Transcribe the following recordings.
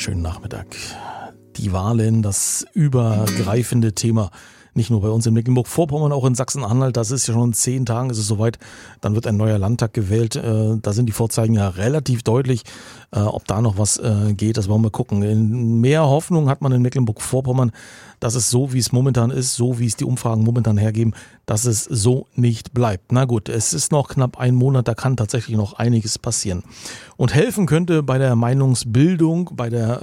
wunderschönen Nachmittag. Die Wahlen, das übergreifende Thema, nicht nur bei uns in Mecklenburg-Vorpommern, auch in Sachsen-Anhalt. Das ist ja schon in 10 Tagen, ist es soweit. Dann wird ein neuer Landtag gewählt. Da sind die Vorzeichen ja relativ deutlich. Ob da noch was geht, das wollen wir gucken. Mehr Hoffnung hat man in Mecklenburg-Vorpommern, dass es so, wie es momentan ist, so wie es die Umfragen momentan hergeben, dass es so nicht bleibt. Na gut, es ist noch knapp ein Monat, da kann tatsächlich noch einiges passieren. Und helfen könnte bei der Meinungsbildung, bei der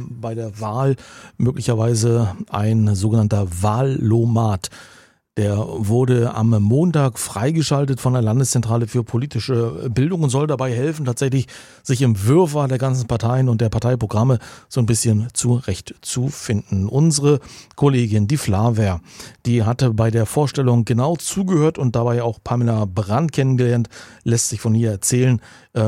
Wahl möglicherweise ein sogenannter Wahlomat. Der wurde am Montag freigeschaltet von der Landeszentrale für politische Bildung und soll dabei helfen, tatsächlich sich im Wirrwarr der ganzen Parteien und der Parteiprogramme so ein bisschen zurechtzufinden. Unsere Kollegin, die Flaver, die hatte bei der Vorstellung genau zugehört und dabei auch Pamela Brandt kennengelernt, lässt sich von hier erzählen,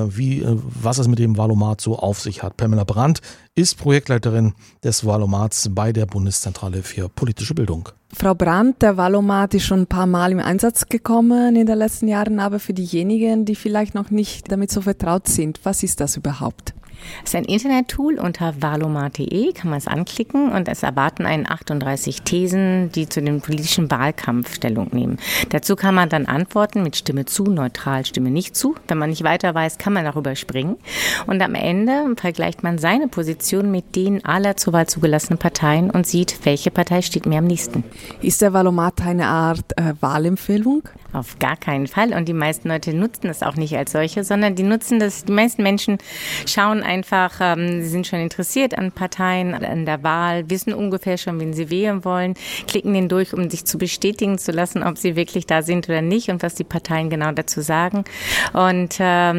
was es mit dem Wahlomat so auf sich hat. Pamela Brandt ist Projektleiterin des Wahlomats bei der Bundeszentrale für politische Bildung. Frau Brandt, der Wahlomat ist schon ein paar Mal im Einsatz gekommen in den letzten Jahren, aber für diejenigen, die vielleicht noch nicht damit so vertraut sind, was ist das überhaupt? Es ist ein Internettool unter wahlomat.de, kann man es anklicken und es erwarten einen 38 Thesen, die zu dem politischen Wahlkampf Stellung nehmen. Dazu kann man dann antworten mit Stimme zu, neutral, Stimme nicht zu. Wenn man nicht weiter weiß, kann man darüber springen. Und am Ende vergleicht man seine Position mit denen aller zur Wahl zugelassenen Parteien und sieht, welche Partei steht mir am nächsten. Ist der Wahlomat eine Art Wahlempfehlung? Auf gar keinen Fall. Und die meisten Leute nutzen das auch nicht als solche, sondern die nutzen das, die meisten Menschen schauen einfach, sie sind schon interessiert an Parteien, an der Wahl, wissen ungefähr schon, wen sie wählen wollen, klicken den durch, um sich zu bestätigen zu lassen, ob sie wirklich da sind oder nicht und was die Parteien genau dazu sagen. Und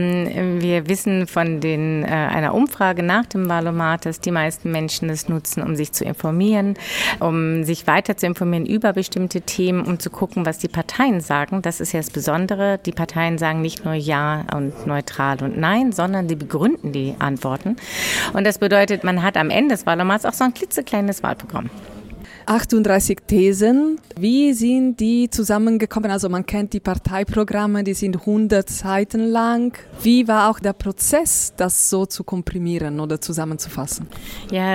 wir wissen von einer Umfrage nach dem Wahlomat, dass die meisten Menschen es nutzen, um sich zu informieren, um sich weiter zu informieren über bestimmte Themen, um zu gucken, was die Parteien sagen. Das ist ja das Besondere. Die Parteien sagen nicht nur Ja und neutral und Nein, sondern die begründen die Antworten. Und das bedeutet, man hat am Ende des Wahlomats auch so ein klitzekleines Wahlprogramm. 38 Thesen. Wie sind die zusammengekommen? Also man kennt die Parteiprogramme, die sind 100 Seiten lang. Wie war auch der Prozess, das so zu komprimieren oder zusammenzufassen? Ja,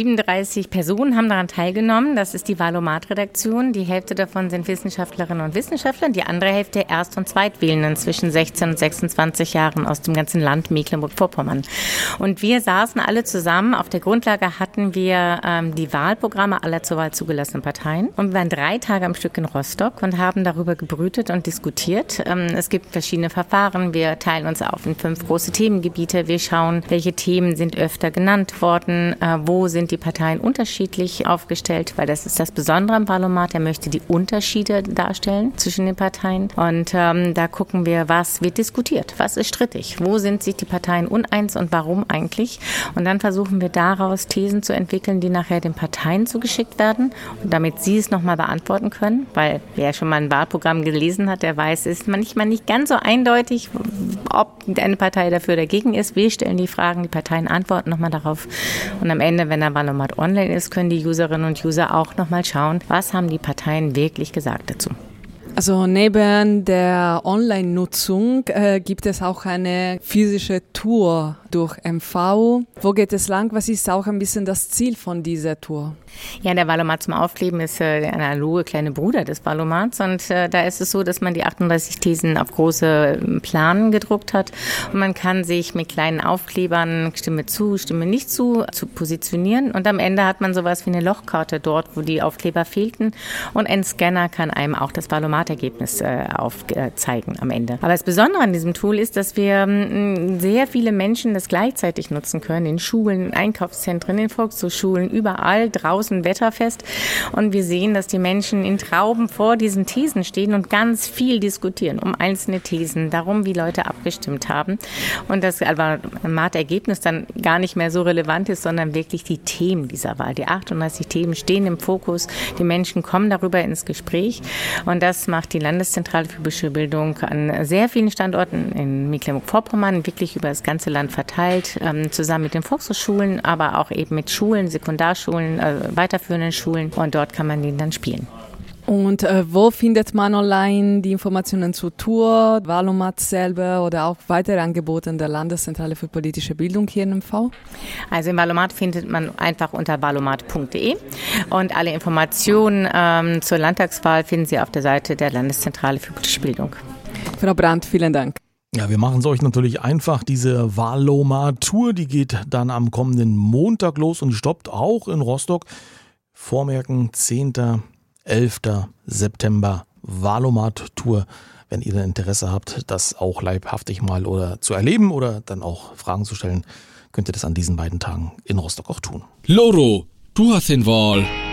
37 Personen haben daran teilgenommen. Das ist die Wahlomat-Redaktion. Die Hälfte davon sind Wissenschaftlerinnen und Wissenschaftler. Die andere Hälfte Erst- und Zweitwählenden zwischen 16 und 26 Jahren aus dem ganzen Land Mecklenburg-Vorpommern. Und wir saßen alle zusammen. Auf der Grundlage hatten wir die Wahlprogramme aller zur Wahl zugelassenen Parteien. Und wir waren 3 Tage am Stück in Rostock und haben darüber gebrütet und diskutiert. Es gibt verschiedene Verfahren. Wir teilen uns auf in 5 große Themengebiete. Wir schauen, welche Themen sind öfter genannt worden, wo sind die Parteien unterschiedlich aufgestellt, weil das ist das Besondere am Wahlomat. Er möchte die Unterschiede darstellen zwischen den Parteien. Und da gucken wir, was wird diskutiert, was ist strittig, wo sind sich die Parteien uneins und warum eigentlich. Und dann versuchen wir daraus Thesen zu entwickeln, die nachher den Parteien zugeschickt werden. Und damit sie es nochmal beantworten können, weil wer schon mal ein Wahlprogramm gelesen hat, der weiß, es ist manchmal nicht ganz so eindeutig, ob eine Partei dafür oder dagegen ist. Wir stellen die Fragen, die Parteien antworten nochmal darauf. Und am Ende, wenn der Wahlomat online ist, können die Userinnen und User auch nochmal schauen, was haben die Parteien wirklich gesagt dazu. Also neben der Online-Nutzung gibt es auch eine physische Tour durch MV. Wo geht es lang? Was ist auch ein bisschen das Ziel von dieser Tour? Ja, der Wahlomat zum Aufkleben ist der analoge kleine Bruder des Wahlomats und da ist es so, dass man die 38 Thesen auf große Planen gedruckt hat und man kann sich mit kleinen Aufklebern Stimme zu, Stimme nicht zu positionieren und am Ende hat man sowas wie eine Lochkarte dort, wo die Aufkleber fehlten und ein Scanner kann einem auch das Wahlomat-Ergebnis aufzeigen am Ende. Aber das Besondere an diesem Tool ist, dass wir sehr viele Menschen das gleichzeitig nutzen können, in Schulen, in Einkaufszentren, in Volkshochschulen, überall draußen wetterfest. Und wir sehen, dass die Menschen in Trauben vor diesen Thesen stehen und ganz viel diskutieren um einzelne Thesen, darum, wie Leute abgestimmt haben. Und das Wahlomat-Ergebnis dann gar nicht mehr so relevant ist, sondern wirklich die Themen dieser Wahl. Die 38 Themen stehen im Fokus. Die Menschen kommen darüber ins Gespräch. Und das macht die Landeszentrale für politische Bildung an sehr vielen Standorten in Mecklenburg-Vorpommern, wirklich über das ganze Land verteilt, zusammen mit den Volkshochschulen, aber auch eben mit Schulen, Sekundarschulen, weiterführenden Schulen und dort kann man den dann spielen. Und wo findet man online die Informationen zur Tour, Wahlomat selber oder auch weitere Angebote der Landeszentrale für politische Bildung hier in MV? Also im Wahlomat findet man einfach unter wahlomat.de und alle Informationen zur Landtagswahl finden Sie auf der Seite der Landeszentrale für politische Bildung. Frau Brandt, vielen Dank. Ja, wir machen es euch natürlich einfach. Diese Wahlomat-Tour, die geht dann am kommenden Montag los und stoppt auch in Rostock. Vormerken 10. 11. September Wahlomat-Tour. Wenn ihr Interesse habt, das auch leibhaftig mal oder zu erleben oder dann auch Fragen zu stellen, könnt ihr das an diesen beiden Tagen in Rostock auch tun. Loro, du hast den Wahl.